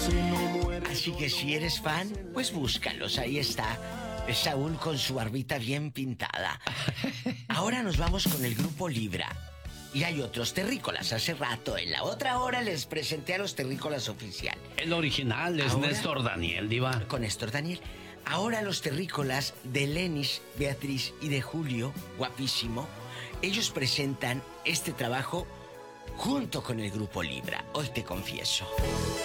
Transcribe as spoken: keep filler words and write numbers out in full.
Así que si eres fan, pues búscalos, ahí está. Es Saúl con su barbita bien pintada. Ahora nos vamos con el grupo Libra. Y hay otros terrícolas. Hace rato, en la otra hora, les presenté a los terrícolas oficial. El original es Ahora, Néstor Daniel, diva. Con Néstor Daniel. Ahora los terrícolas de Lenis, Beatriz y de Julio, guapísimo, ellos presentan este trabajo junto con el grupo Libra. Hoy te confieso.